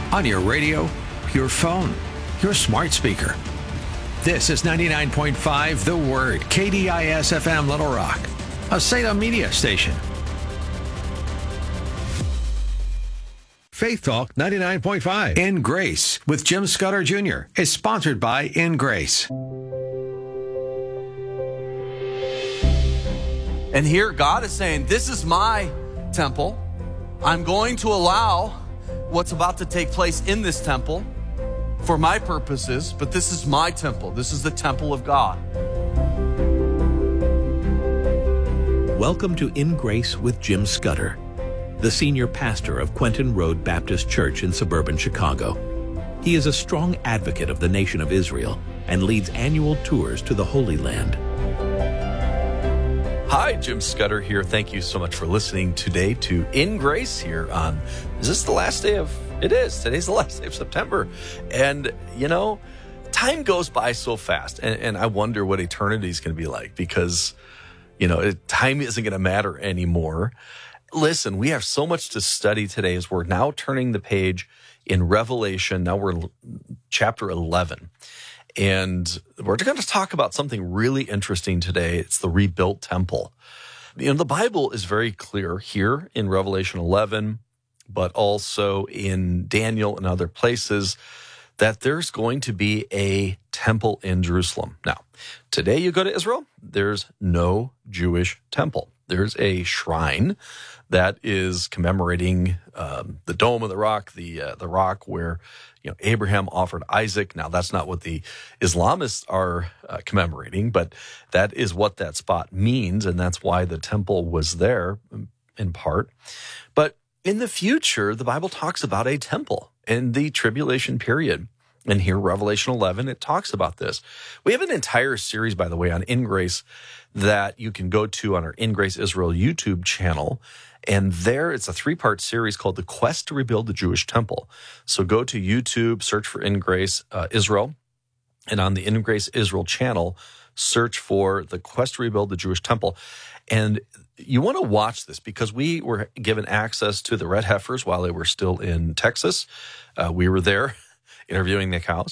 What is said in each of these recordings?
on your radio, your phone, your smart speaker. This is 99.5 The Word, KDIS-FM Little Rock, a Salem media station. Faith Talk 99.5 In Grace with Jim Scudder Jr. is sponsored by In Grace. And here God is saying, this is my temple. I'm going to allow what's about to take place in this temple for my purposes, but this is my temple. This is the temple of God. Welcome to In Grace with Jim Scudder, the senior pastor of Quentin Road Baptist Church in suburban Chicago. He is a strong advocate of the nation of Israel and leads annual tours to the Holy Land. Hi, Jim Scudder here. Thank you so much for listening today to In Grace here on, is this the last day of, it is. Today's the last day of September. And, you know, time goes by so fast. And I wonder what eternity is going to be like because, you know, time isn't going to matter anymore. Listen, we have so much to study today as we're now turning the page in Revelation. Now we're in chapter 11. And we're going to talk about something really interesting today. It's the rebuilt temple. You know, the Bible is very clear here in Revelation 11, but also in Daniel and other places, that there's going to be a temple in Jerusalem. Now, today you go to Israel, there's no Jewish temple. There's a shrine that is commemorating the Dome of the Rock, the rock where Abraham offered Isaac. Now, that's not what the Islamists are commemorating, but that is what that spot means, and that's why the temple was there in part. But in the future, the Bible talks about a temple in the tribulation period. And here, Revelation 11, it talks about this. We have an entire series, by the way, on In Grace that you can go to on our In Grace Israel YouTube channel. And there, it's a 3-part series called The Quest to Rebuild the Jewish Temple. So go to YouTube, search for In Grace Israel, and on the In Grace Israel channel, search for The Quest to Rebuild the Jewish Temple. And you want to watch this because we were given access to the red heifers while they were still in Texas. We were there interviewing the cows.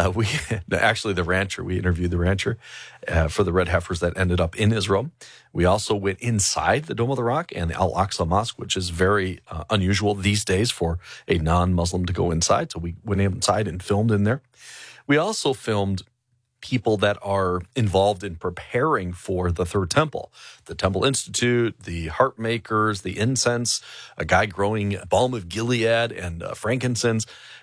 Actually, the rancher. We interviewed the rancher for the red heifers that ended up in Israel. We also went inside the Dome of the Rock and the Al-Aqsa Mosque, which is very unusual these days for a non-Muslim to go inside. So we went inside and filmed in there. We also filmed people that are involved in preparing for the Third Temple. The Temple Institute, the harp makers, the incense, a guy growing balm of Gilead and frankincense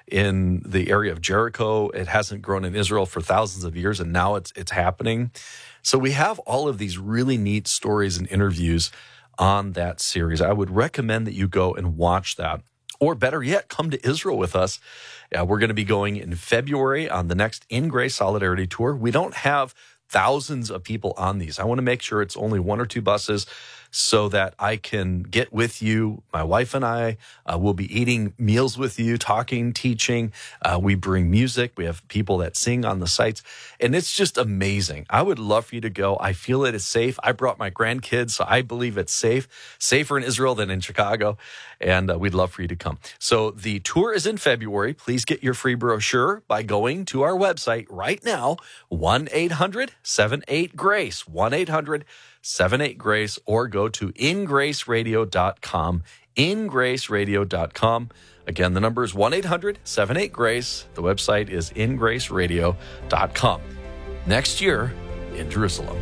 in the area of Jericho. It hasn't grown in Israel for thousands of years, and now it's happening. So we have all of these really neat stories and interviews on that series. I would recommend that you go and watch that. Or better yet, come to Israel with us. We're going to be going in February on the next In Grace Solidarity Tour. We don't have thousands of people on these. I want to make sure it's only 1 or 2 buses so that I can get with you. My wife and I will be eating meals with you, talking, teaching. We bring music. We have people that sing on the sites. And it's just amazing. I would love for you to go. I feel it is safe. I brought my grandkids, so I believe it's safe. Safer in Israel than in Chicago. And we'd love for you to come. So the tour is in February. Please get your free brochure by going to our website right now, 1-800-78-GRACE, 1-800-78-GRACE, or go to ingraceradio.com, ingraceradio.com. Again, the number is 1-800-78-GRACE. The website is ingraceradio.com. Next year in Jerusalem.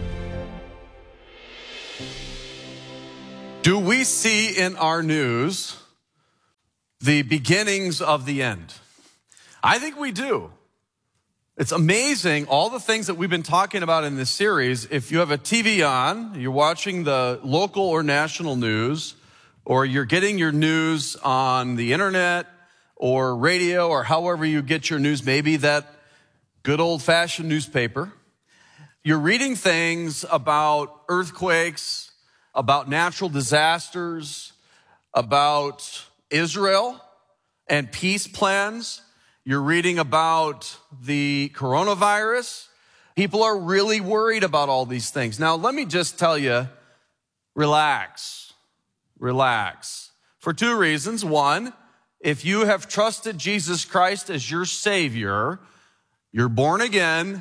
Do we see in our news the beginnings of the end? I think we do. It's amazing, all the things that we've been talking about in this series. If you have a TV on, you're watching the local or national news, or you're getting your news on the internet or radio or however you get your news, maybe that good old-fashioned newspaper, you're reading things about earthquakes, about natural disasters, about Israel and peace plans. You're reading about the coronavirus. People are really worried about all these things. Now, let me just tell you, relax. For 2 reasons. One, if you have trusted Jesus Christ as your Savior, you're born again,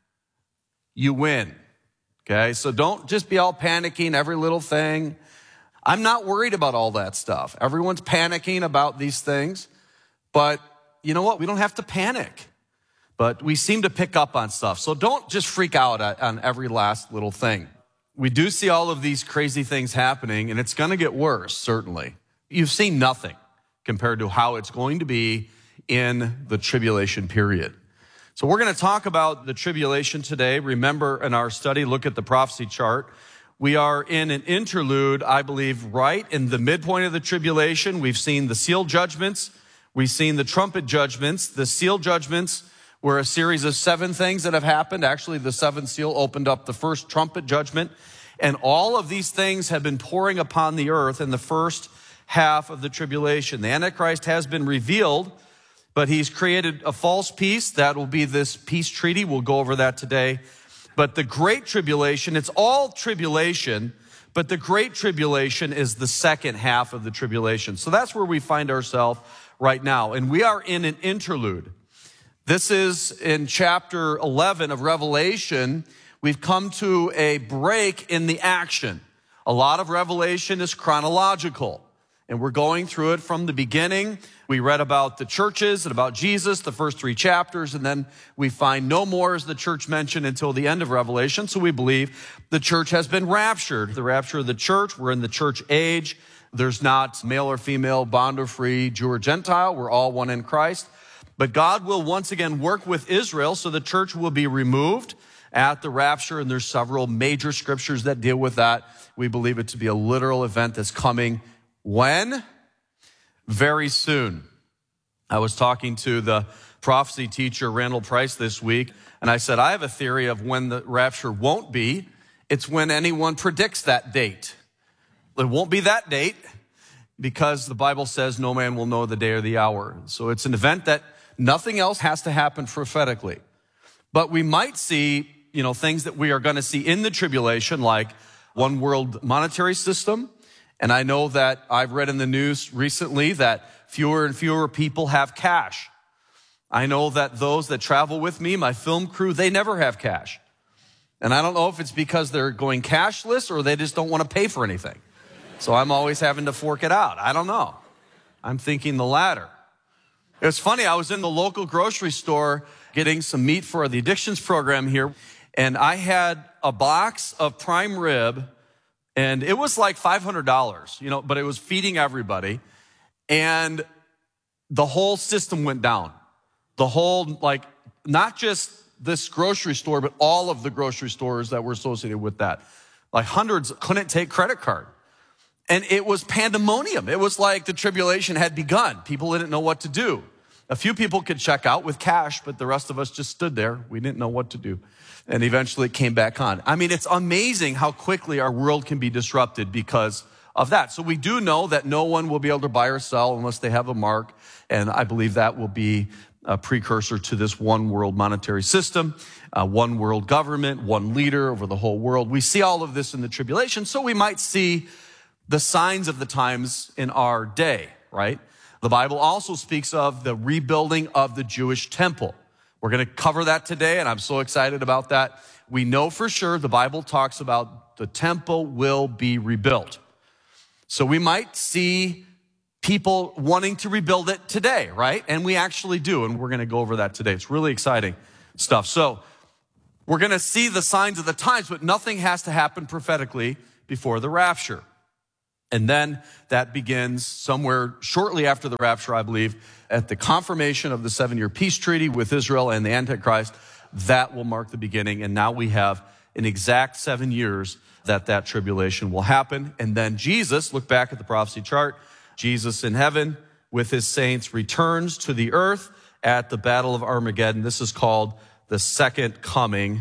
you win. Okay, so don't just be all panicking every little thing. I'm not worried about all that stuff. Everyone's panicking about these things, but you know what? We don't have to panic, but we seem to pick up on stuff. So don't just freak out on every last little thing. We do see all of these crazy things happening, and it's going to get worse, certainly. You've seen nothing compared to how it's going to be in the tribulation period. So we're going to talk about the tribulation today. Remember, in our study, look at the prophecy chart. We are in an interlude, I believe, right in the midpoint of the tribulation. We've seen the seal judgments. We've seen the trumpet judgments. The seal judgments were a series of 7 things that have happened. Actually, the 7th seal opened up the first trumpet judgment. And all of these things have been pouring upon the earth in the first half of the tribulation. The Antichrist has been revealed, but he's created a false peace. That will be this peace treaty. We'll go over that today. But the Great Tribulation, it's all tribulation, but the Great Tribulation is the second half of the tribulation. So that's where we find ourselves right now. And we are in an interlude. This is in chapter 11 of Revelation. We've come to a break in the action. A lot of Revelation is chronological, and we're going through it from the beginning. We read about the churches and about Jesus, the first 3 chapters, and then we find no more is the church mentioned until the end of Revelation. So we believe the church has been raptured. The rapture of the church, we're in the church age. There's not male or female, bond or free, Jew or Gentile. We're all one in Christ. But God will once again work with Israel, so the church will be removed at the rapture, and there's several major scriptures that deal with that. We believe it to be a literal event that's coming when? Very soon. I was talking to the prophecy teacher, Randall Price, this week, and I said, I have a theory of when the rapture won't be. It's when anyone predicts that date. It won't be that date because the Bible says no man will know the day or the hour. So it's an event that nothing else has to happen prophetically. But we might see, things that we are going to see in the tribulation, like one world monetary system. And I know that I've read in the news recently that fewer and fewer people have cash. I know that those that travel with me, my film crew, they never have cash. And I don't know if it's because they're going cashless or they just don't want to pay for anything. So I'm always having to fork it out. I don't know. I'm thinking the latter. It's funny, I was in the local grocery store getting some meat for the addictions program here, and I had a box of prime rib, and it was like $500, but it was feeding everybody, and the whole system went down. The whole, not just this grocery store, but all of the grocery stores that were associated with that. Like hundreds couldn't take credit card. And it was pandemonium. It was like the tribulation had begun. People didn't know what to do. A few people could check out with cash, but the rest of us just stood there. We didn't know what to do. And eventually it came back on. I mean, it's amazing how quickly our world can be disrupted because of that. So we do know that no one will be able to buy or sell unless they have a mark. And I believe that will be a precursor to this one world monetary system, one world government, one leader over the whole world. We see all of this in the tribulation. So we might see the signs of the times in our day, right? The Bible also speaks of the rebuilding of the Jewish temple. We're going to cover that today, and I'm so excited about that. We know for sure the Bible talks about the temple will be rebuilt. So we might see people wanting to rebuild it today, right? And we actually do, and we're going to go over that today. It's really exciting stuff. So we're going to see the signs of the times, but nothing has to happen prophetically before the rapture. And then that begins somewhere shortly after the rapture, I believe, at the confirmation of the 7-year peace treaty with Israel and the Antichrist. That will mark the beginning. And now we have an exact 7 years that tribulation will happen. And then Jesus, look back at the prophecy chart, Jesus in heaven with his saints returns to the earth at the Battle of Armageddon. This is called the second coming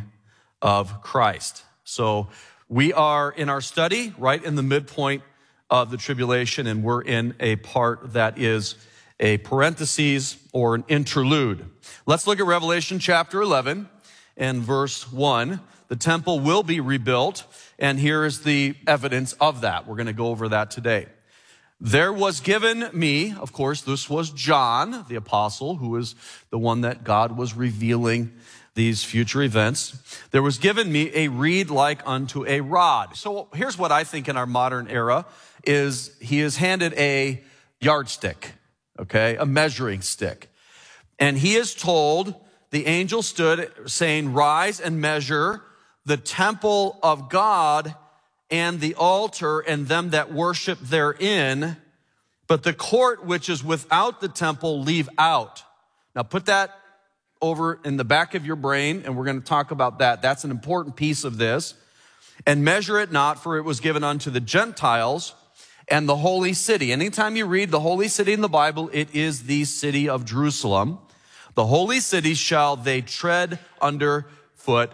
of Christ. So we are in our study right in the midpoint of the tribulation, and we're in a part that is a parenthesis or an interlude. Let's look at Revelation chapter 11 and verse 1. The temple will be rebuilt, and here is the evidence of that. We're going to go over that today. There was given me, of course, this was John, the apostle, who is the one that God was revealing these future events. There was given me a reed like unto a rod. So here's what I think in our modern era is he is handed a yardstick, okay, a measuring stick. And he is told, the angel stood saying, rise and measure the temple of God and the altar and them that worship therein, but the court which is without the temple leave out. Now put that over in the back of your brain, and we're going to talk about that. That's an important piece of this. And measure it not, for it was given unto the Gentiles and the holy city. Anytime you read the holy city in the Bible, it is the city of Jerusalem. The holy city shall they tread under foot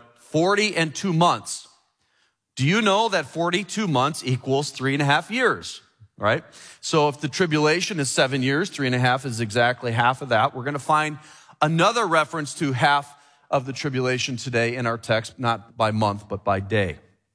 42 months. Do you know that 42 months equals 3.5 years, right? So if the tribulation is 7 years, 3.5 is exactly half of that. We're going to find another reference to half of the tribulation today in our text, not by month, but by day.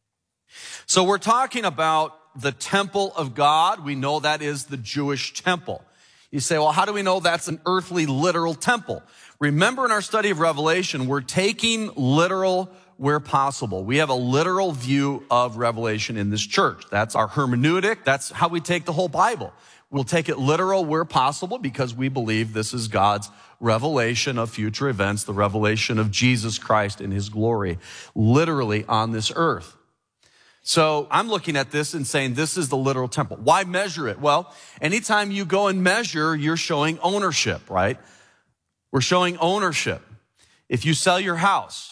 So we're talking about the temple of God. We know that is the Jewish temple. You say, well, how do we know that's an earthly, literal temple? Remember in our study of Revelation, we're taking literal where possible. We have a literal view of Revelation in this church. That's our hermeneutic. That's how we take the whole Bible. We'll take it literal where possible because we believe this is God's revelation of future events, the revelation of Jesus Christ in his glory, literally on this earth. So I'm looking at this and saying this is the literal temple. Why measure it? Well, anytime you go and measure, you're showing ownership, right? We're showing ownership. If you sell your house,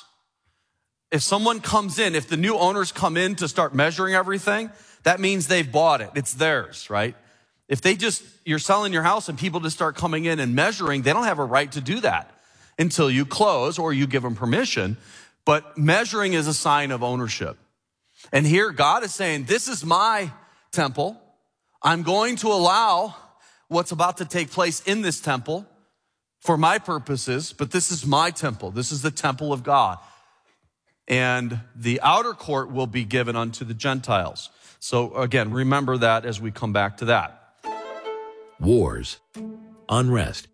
if someone comes in, if the new owners come in to start measuring everything, that means they've bought it. It's theirs, right? If you're selling your house and people just start coming in and measuring, they don't have a right to do that until you close or you give them permission. But measuring is a sign of ownership. And here God is saying, this is my temple. I'm going to allow what's about to take place in this temple for my purposes, but this is my temple. This is the temple of God. And the outer court will be given unto the Gentiles. So again, remember that as we come back to that. Wars, unrest,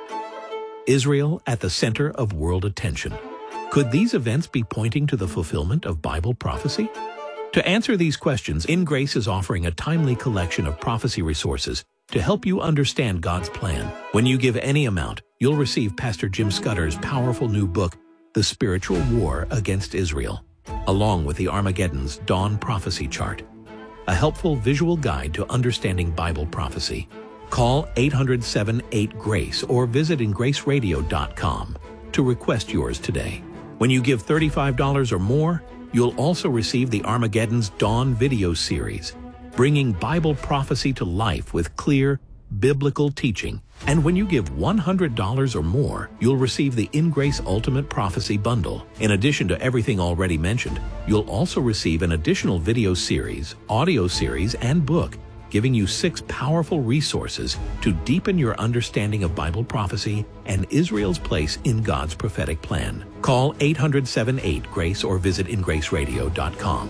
Israel at the center of world attention. Could these events be pointing to the fulfillment of Bible prophecy? To answer these questions, In Grace is offering a timely collection of prophecy resources to help you understand God's plan. When you give any amount, you'll receive Pastor Jim Scudder's powerful new book, The Spiritual War Against Israel, along with the Armageddon's Dawn Prophecy Chart, a helpful visual guide to understanding Bible prophecy. Call 800-78-GRACE or visit ingraceradio.com to request yours today. When you give $35 or more, you'll also receive the Armageddon's Dawn video series, bringing Bible prophecy to life with clear, biblical teaching. And when you give $100 or more, you'll receive the In Grace Ultimate Prophecy Bundle. In addition to everything already mentioned, you'll also receive an additional video series, audio series, and book, giving you 6 powerful resources to deepen your understanding of Bible prophecy and Israel's place in God's prophetic plan. Call 800-78-GRACE or visit ingraceradio.com.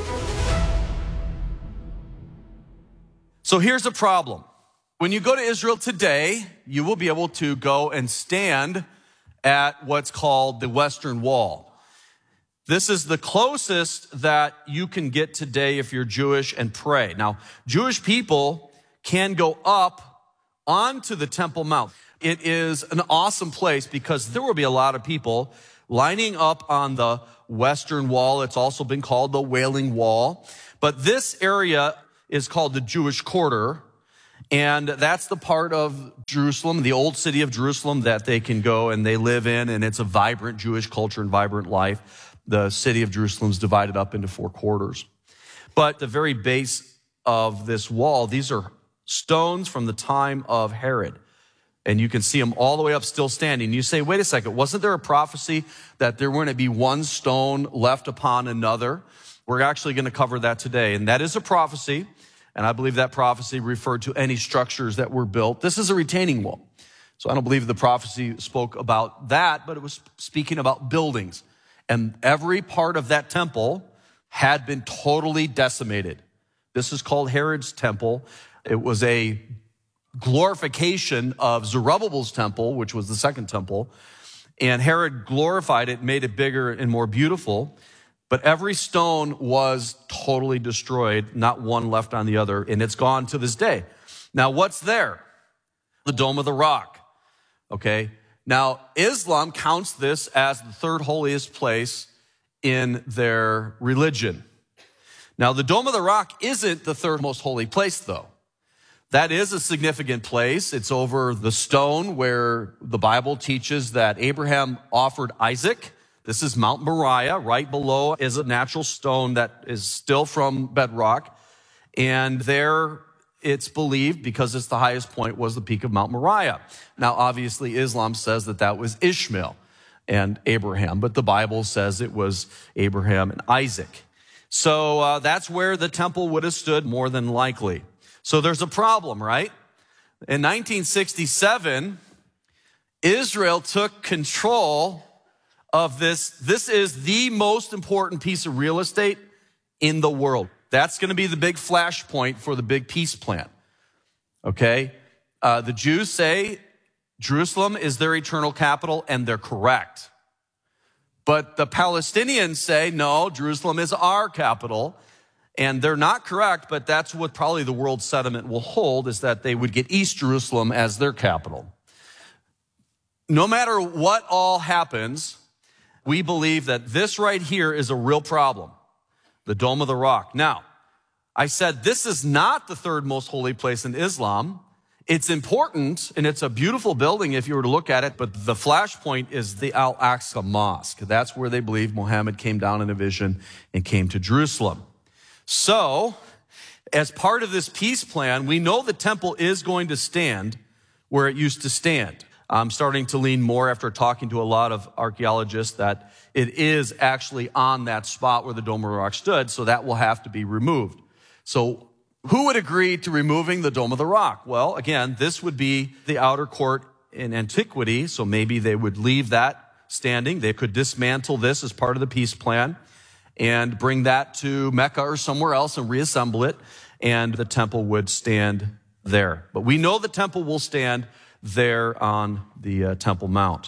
So here's the problem. When you go to Israel today, you will be able to go and stand at what's called the Western Wall. This is the closest that you can get today if you're Jewish and pray. Now, Jewish people can go up onto the Temple Mount. It is an awesome place because there will be a lot of people lining up on the Western Wall. It's also been called the Wailing Wall. But this area is called the Jewish Quarter. And that's the part of Jerusalem, the old city of Jerusalem, that they can go and they live in. And it's a vibrant Jewish culture and vibrant life. The city of Jerusalem is divided up into 4 quarters. But the very base of this wall, these are stones from the time of Herod. And you can see them all the way up still standing. You say, wait a second, wasn't there a prophecy that there were going to be one stone left upon another? We're actually going to cover that today. And that is a prophecy. And I believe that prophecy referred to any structures that were built. This is a retaining wall. So I don't believe the prophecy spoke about that, but it was speaking about buildings. And every part of that temple had been totally decimated. This is called Herod's temple. It was a glorification of Zerubbabel's temple, which was the second temple. And Herod glorified it, made it bigger and more beautiful. But every stone was totally destroyed, not one left on the other, and it's gone to this day. Now, what's there? The Dome of the Rock, okay? Now, Islam counts this as the third holiest place in their religion. Now, the Dome of the Rock isn't the third most holy place, though. That is a significant place. It's over the stone where the Bible teaches that Abraham offered Isaac. This is Mount Moriah. Right below is a natural stone that is still from bedrock. And there it's believed, because it's the highest point, was the peak of Mount Moriah. Now, obviously, Islam says that that was Ishmael and Abraham, but the Bible says it was Abraham and Isaac. So that's where the temple would have stood more than likely. So there's a problem, right? In 1967, Israel took control of this. This is the most important piece of real estate in the world. That's going to be the big flashpoint for the big peace plan. Okay? The Jews say Jerusalem is their eternal capital, and they're correct. But the Palestinians say, no, Jerusalem is our capital. And they're not correct, but that's what probably the world sentiment will hold, is that they would get East Jerusalem as their capital. No matter what all happens, we believe that this right here is a real problem, the Dome of the Rock. Now, I said this is not the third most holy place in Islam. It's important, and it's a beautiful building if you were to look at it, but the flashpoint is the Al-Aqsa Mosque. That's where they believe Muhammad came down in a vision and came to Jerusalem. So, as part of this peace plan, we know the temple is going to stand where it used to stand. I'm starting to lean more, after talking to a lot of archaeologists, that it is actually on that spot where the Dome of the Rock stood, so that will have to be removed. So, who would agree to removing the Dome of the Rock? Well, again, this would be the outer court in antiquity, so maybe they would leave that standing. They could dismantle this as part of the peace plan and bring that to Mecca or somewhere else and reassemble it, and the temple would stand there. But we know the temple will stand there on the Temple Mount.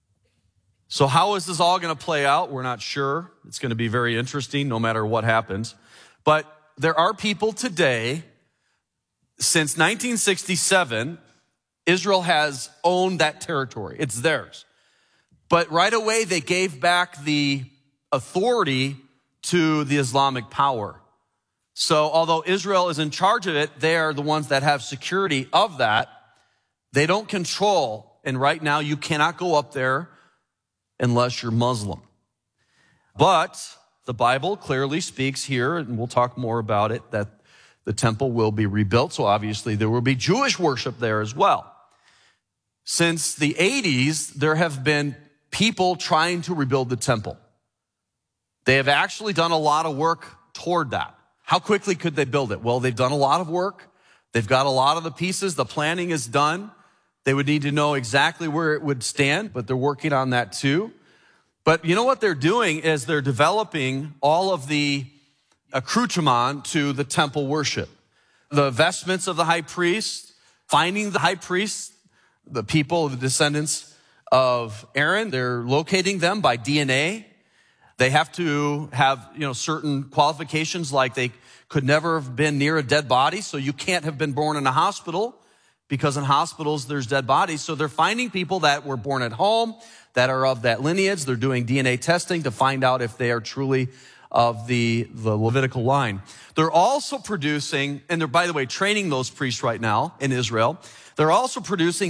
So how is this all going to play out? We're not sure. It's going to be very interesting no matter what happens. But there are people today, since 1967, Israel has owned that territory. It's theirs. But right away, they gave back the authority to the Islamic power. So although Israel is in charge of it, they are the ones that have security of that. They don't control, and right now you cannot go up there unless you're Muslim. But the Bible clearly speaks here, and we'll talk more about it, that the temple will be rebuilt. So obviously there will be Jewish worship there as well. Since the 80s, there have been people trying to rebuild the temple. They have actually done a lot of work toward that. How quickly could they build it? Well, they've done a lot of work. They've got a lot of the pieces. The planning is done. They would need to know exactly where it would stand, but they're working on that too. But you know what they're doing is they're developing all of the accoutrement to the temple worship. The vestments of the high priest, finding the high priest, the people, the descendants of Aaron, they're locating them by DNA. They have to have, certain qualifications, like they could never have been near a dead body, so you can't have been born in a hospital, because in hospitals there's dead bodies. So they're finding people that were born at home, that are of that lineage. They're doing DNA testing to find out if they are truly of the Levitical line. They're also producing, and they're, by the way, training those priests right now in Israel. They're also producing